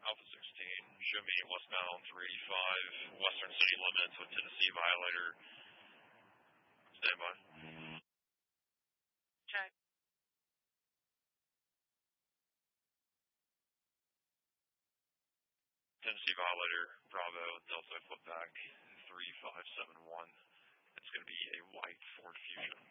Alpha 16, show me westbound 385, western city limits with Tennessee violator. Stand by. Check. Tennessee violator, Bravo, Delta, flip back, 3571. It's going to be a white Ford Fusion.